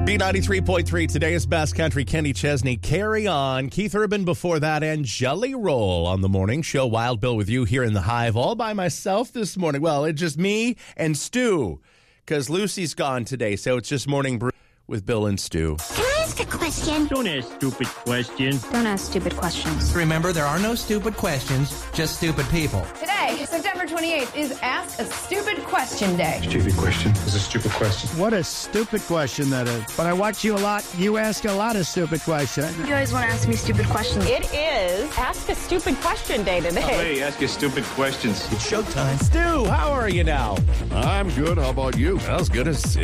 B93.3, today's best country, Kenny Chesney, Carry On. Keith Urban before that, and Jelly Roll on the morning show. Wild Bill with you here in the Hive, all by myself this morning. Well, it's just me and Stu, because Lucy's gone today, so it's just morning brew with Bill and Stu. Can I ask a question? Don't ask stupid questions. Don't ask stupid questions. Remember, there are no stupid questions, just stupid people. Today, September 28th, is Ask a Stupid Question Day. Stupid question is a stupid question. What a stupid question that is. But I watch you a lot. You ask a lot of stupid questions. You always want to ask me stupid questions. It is Ask a Stupid Question Day today. Oh, hey, ask you stupid questions. It's showtime. Stu, how are you now? I'm good. How about you? Well, as good as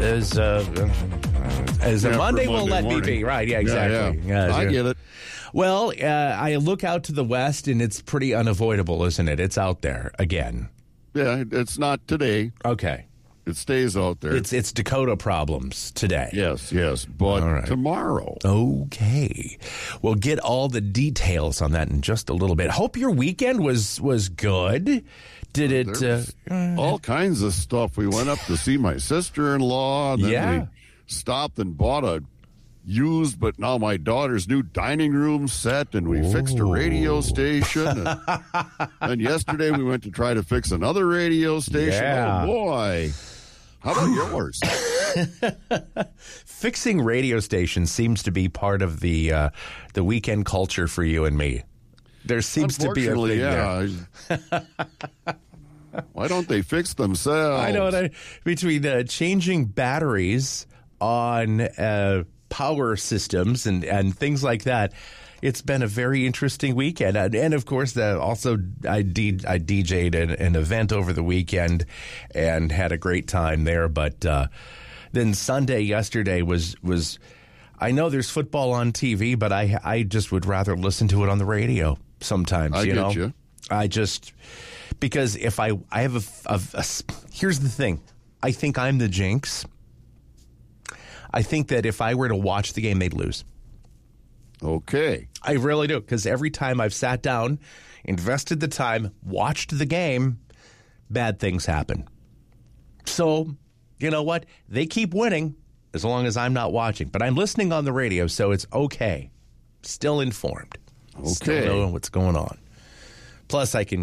a Monday will let me be. Right, yeah, exactly. Yeah. I get it. Well, I look out to the west, and it's pretty unavoidable, isn't it? It's out there again. Yeah, it's not today. Okay. It stays out there. It's Dakota problems today. Yes. But tomorrow. Okay. We'll get all the details on that in just a little bit. Hope your weekend was good. Did it? All kinds of stuff. We went up to see my sister-in-law. And then we stopped and bought a used, but now my daughter's new dining room set, and we fixed a radio station. And yesterday we went to try to fix another radio station. Yeah. Oh, boy. How about yours? Fixing radio stations seems to be part of the weekend culture for you and me. There seems to be a thing there. Why don't they fix themselves? I know. Between changing batteries on power systems and things like that, it's been a very interesting weekend. And of course, also I DJ'd an event over the weekend and had a great time there. But then Sunday yesterday was I know there's football on TV, but I just would rather listen to it on the radio sometimes. I get you. I just, because if I have here's the thing. I think I'm the jinx. I think that if I were to watch the game, they'd lose. Okay. I really do, because every time I've sat down, invested the time, watched the game, bad things happen. So, you know what? They keep winning as long as I'm not watching. But I'm listening on the radio, so it's okay. Still informed. Okay. Still know what's going on. Plus, I'm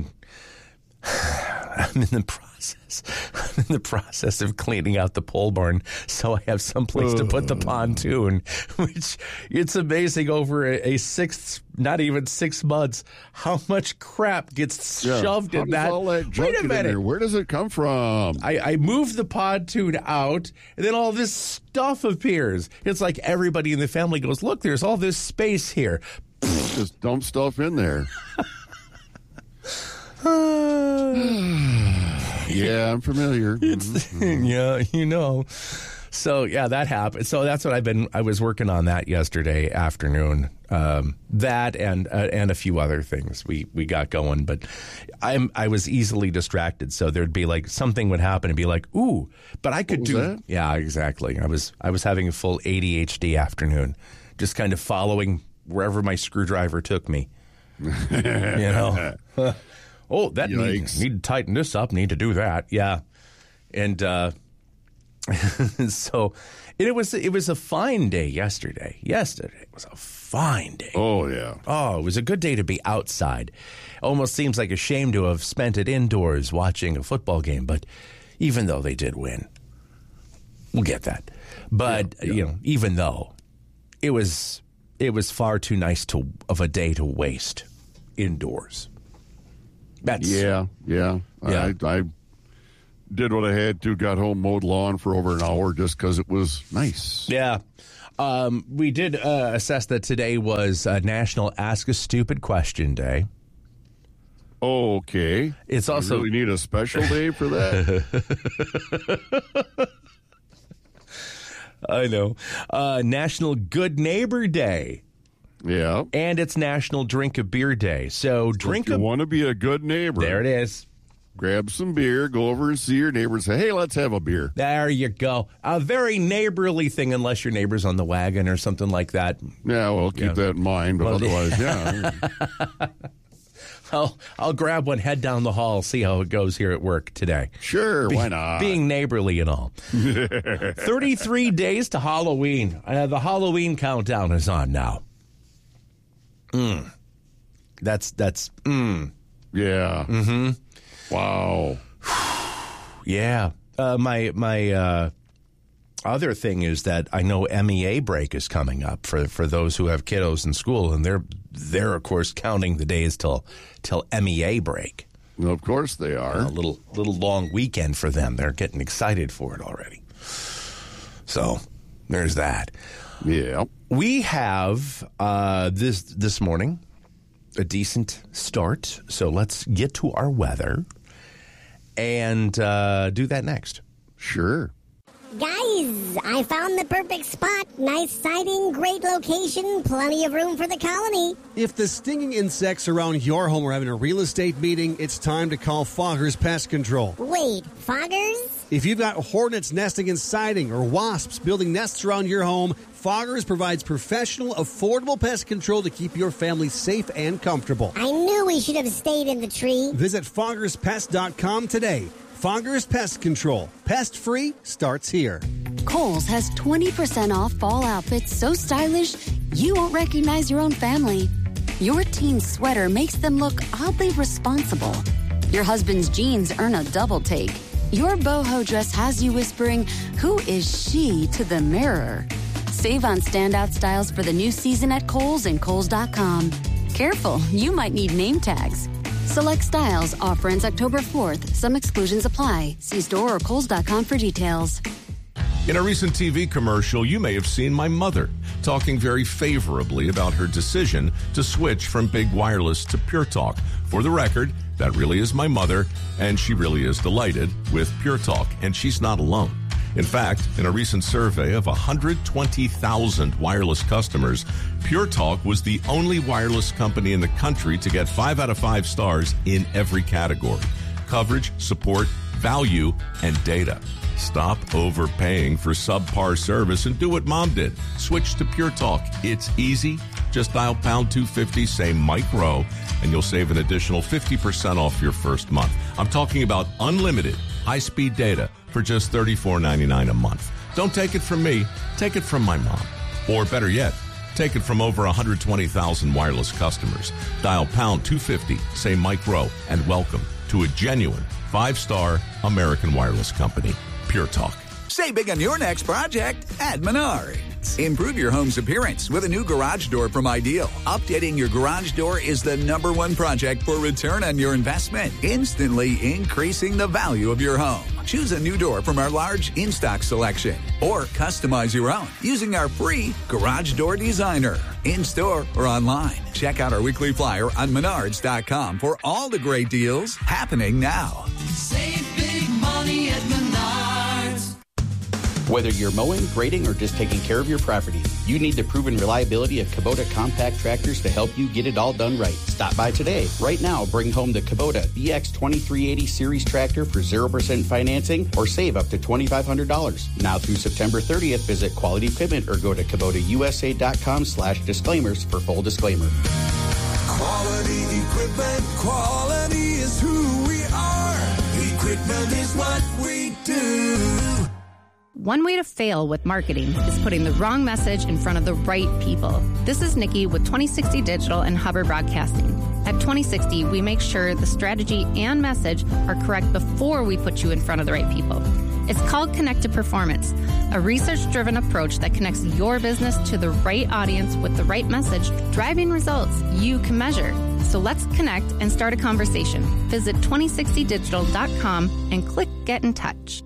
in the process of cleaning out the pole barn, so I have someplace to put the pontoon, which it's amazing over not even 6 months, how much crap gets shoved in that. All that junk Wait a minute. in there? Where does it come from? I moved the pontoon out, and then all this stuff appears. It's like everybody in the family goes, look, there's all this space here. Just dump stuff in there. Yeah, I'm familiar. Yeah, you know. So yeah, that happened. So that's what I was working on that yesterday afternoon. That and a few other things we got going, but I was easily distracted. So there'd be like something would happen and be like, ooh, but I could do that? Yeah, exactly. I was having a full ADHD afternoon, just kind of following wherever my screwdriver took me. You know. Oh, that need to tighten this up, need to do that. Yeah. And so it was a fine day yesterday. Yesterday was a fine day. Oh, yeah. Oh, it was a good day to be outside. Almost seems like a shame to have spent it indoors watching a football game, but even though they did win, we'll get that. But, you know, even though it was far too nice of a day to waste indoors. Yeah. I did what I had to, got home, mowed lawn for over an hour just because it was nice. Yeah. We did assess that today was National Ask a Stupid Question Day. Okay. It's also... You really need a special day for that? I know. National Good Neighbor Day. Yeah. And it's National Drink a Beer Day. So if you want to be a good neighbor. There it is. Grab some beer, go over and see your neighbor and say, hey, let's have a beer. There you go. A very neighborly thing, unless your neighbor's on the wagon or something like that. Yeah, well, keep that in mind, but otherwise, yeah. I'll grab one, head down the hall, see how it goes here at work today. Sure, why not? Being neighborly and all. 33 days to Halloween. The Halloween countdown is on now. That's. Yeah. Mm-hmm. Wow. Yeah. My other thing is that I know MEA break is coming up for those who have kiddos in school, and they're of course counting the days till MEA break. Well, of course they are. A little long weekend for them. They're getting excited for it already. So there's that. Yeah. We have this morning a decent start. So let's get to our weather and do that next. Sure. Guys, I found the perfect spot. Nice siding, great location, plenty of room for the colony. If the stinging insects around your home are having a real estate meeting, it's time to call Foggers Pest Control. Wait, Foggers? If you've got hornets nesting in siding or wasps building nests around your home, Foggers provides professional, affordable pest control to keep your family safe and comfortable. I knew we should have stayed in the tree. Visit foggerspest.com today. Foggers Pest Control. Pest-free starts here. Kohl's has 20% off fall outfits so stylish you won't recognize your own family. Your teen's sweater makes them look oddly responsible. Your husband's jeans earn a double take. Your boho dress has you whispering, "Who is she?" to the mirror. Save on standout styles for the new season at Kohl's and Kohl's.com. Careful, you might need name tags. Select styles. Offer ends October 4th. Some exclusions apply. See store or Kohl's.com for details. In a recent TV commercial, you may have seen my mother talking very favorably about her decision to switch from Big Wireless to Pure Talk. For the record, that really is my mother, and she really is delighted with Pure Talk, and she's not alone. In fact, in a recent survey of 120,000 wireless customers, Pure Talk was the only wireless company in the country to get 5 out of 5 stars in every category: coverage, support, value, and data. Stop overpaying for subpar service and do what Mom did. Switch to Pure Talk. It's easy. Just dial pound 250, say Mike Rowe, and you'll save an additional 50% off your first month. I'm talking about unlimited high-speed data for just $34.99 a month. Don't take it from me. Take it from my mom. Or better yet, take it from over 120,000 wireless customers. Dial pound 250, say Mike Rowe, and welcome to a genuine 5-star American wireless company, Pure Talk. Save big on your next project at Menards. Improve your home's appearance with a new garage door from Ideal. Updating your garage door is the #1 project for return on your investment, instantly increasing the value of your home. Choose a new door from our large in-stock selection or customize your own using our free Garage Door Designer. In-store or online. Check out our weekly flyer on Menards.com for all the great deals happening now. Save big money at Menards. Whether you're mowing, grading, or just taking care of your property, you need the proven reliability of Kubota compact tractors to help you get it all done right. Stop by today. Right now, bring home the Kubota BX2380 Series tractor for 0% financing or save up to $2,500. Now through September 30th, visit Quality Equipment or go to KubotaUSA.com/disclaimers for full disclaimer. Quality equipment, quality is who we are. Equipment is what we do. One way to fail with marketing is putting the wrong message in front of the right people. This is Nikki with 2060 Digital and Hubbard Broadcasting. At 2060, we make sure the strategy and message are correct before we put you in front of the right people. It's called Connected Performance, a research-driven approach that connects your business to the right audience with the right message, driving results you can measure. So let's connect and start a conversation. Visit 2060digital.com and click Get in Touch.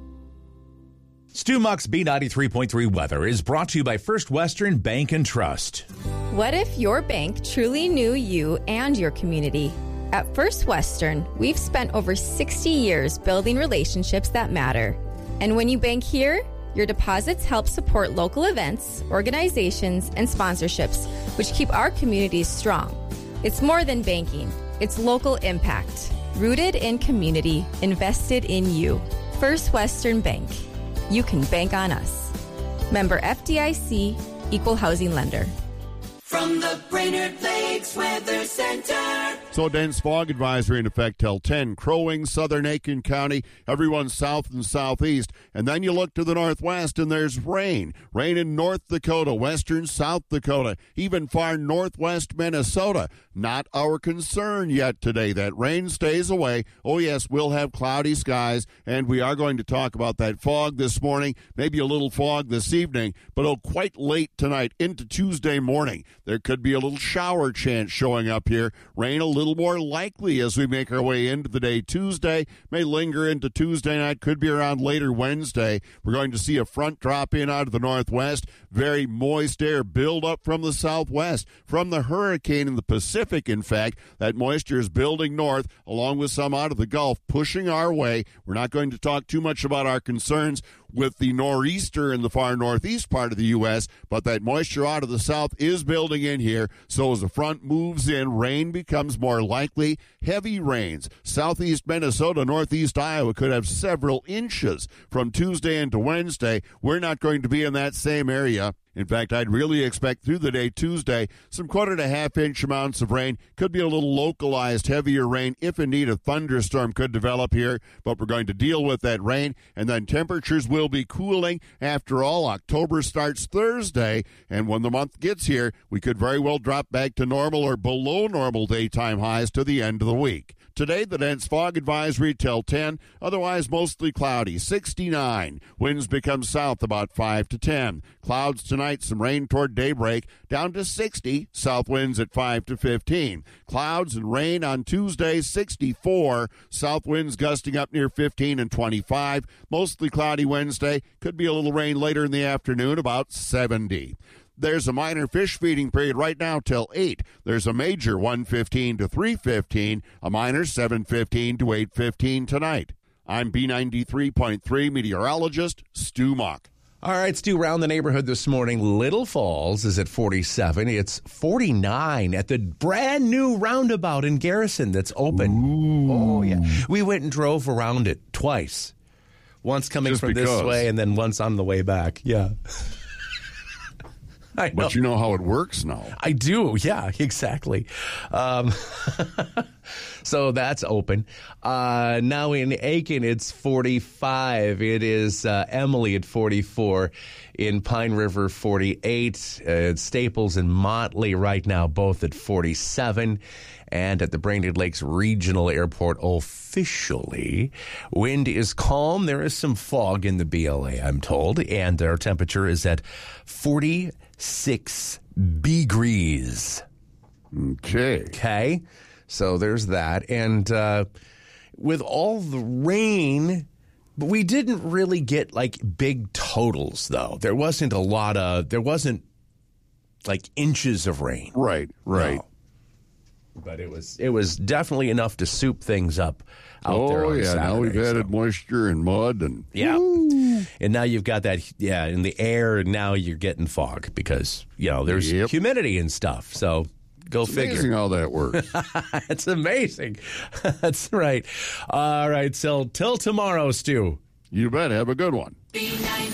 Stu Muck's B93.3 weather is brought to you by First Western Bank and Trust. What if your bank truly knew you and your community? At First Western, we've spent over 60 years building relationships that matter. And when you bank here, your deposits help support local events, organizations, and sponsorships, which keep our communities strong. It's more than banking. It's local impact. Rooted in community, invested in you. First Western Bank. You can bank on us. Member FDIC, Equal Housing Lender. From the Brainerd Lakes Weather Center. So dense fog advisory in effect till 10. Crow Wing, southern Aiken County, everyone south and southeast. And then you look to the northwest and there's rain. Rain in North Dakota, western South Dakota, even far northwest Minnesota. Not our concern yet today. That rain stays away. Oh, yes, we'll have cloudy skies, and we are going to talk about that fog this morning, maybe a little fog this evening, but quite late tonight into Tuesday morning. There could be a little shower chance showing up here. Rain a little more likely as we make our way into the day Tuesday. May linger into Tuesday night, could be around later Wednesday. We're going to see a front drop in out of the northwest. Very moist air build up from the southwest, from the hurricane in the Pacific, in fact. That moisture is building north, along with some out of the Gulf, pushing our way. We're not going to talk too much about our concerns with the nor'easter in the far northeast part of the U.S., but that moisture out of the south is building in here. So as the front moves in, rain becomes more likely. Heavy rains. Southeast Minnesota, northeast Iowa could have several inches from Tuesday into Wednesday. We're not going to be in that same area. In fact, I'd really expect through the day Tuesday some 1.5 inch amounts of rain. Could be a little localized heavier rain if indeed a thunderstorm could develop here, but we're going to deal with that rain, and then temperatures will be cooling. After all, October starts Thursday, and when the month gets here, we could very well drop back to normal or below normal daytime highs to the end of the week. Today, the dense fog advisory till 10, otherwise mostly cloudy, 69. Winds become south about 5 to 10. Clouds tonight, some rain toward daybreak, down to 60. South winds at 5 to 15. Clouds and rain on Tuesday, 64. South winds gusting up near 15 and 25. Mostly cloudy Wednesday. Could be a little rain later in the afternoon, about 70. There's a minor fish feeding period right now till 8. There's a major 1:15 to 3:15, a minor 7:15 to 8:15 tonight. I'm B93.3 meteorologist Stu Muck. All right, Stu, around the neighborhood this morning, Little Falls is at 47. It's 49 at the brand new roundabout in Garrison that's open. Ooh. Oh, yeah. We went and drove around it twice. Once coming from this way and then once on the way back. Yeah. But you know how it works now. I do, yeah, exactly. So that's open. Now in Aiken, it's 45. It is Emily at 44. In Pine River, 48. Staples and Motley right now, both at 47. And at the Brainerd Lakes Regional Airport, officially, wind is calm. There is some fog in the BLA, I'm told, and our temperature is at 46 degrees. Okay. So there's that. And with all the rain, but we didn't really get like big totals, though. There wasn't like inches of rain. Right. No. But it was definitely enough to soup things up out there on Saturday. Now we've added moisture and mud. And and now you've got that, in the air, and now you're getting fog because, there's humidity and stuff. So go figure. It's amazing how that works. It's amazing. That's right. All right, so till tomorrow, Stu. You bet. Have a good one.